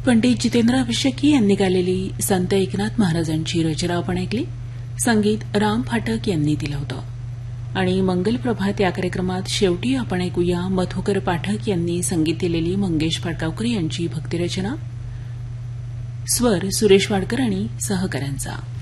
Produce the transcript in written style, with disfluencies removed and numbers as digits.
पंडित जितेंद्र अभिषेकी यांनी गायलेली संत एकनाथ महाराजांची रचना आपण ऐकली. संगीत राम फाटक यांनी दिलं होतं. आणि मंगल प्रभात या कार्यक्रमात शेवटी आपण ऐकूया मधुकर पाठक यांनी संगीत दिलेली मंगेश पाडगावकर यांची भक्तिरचना, स्वर सुरेश वाडकर आणि सहकाऱ्यांचा.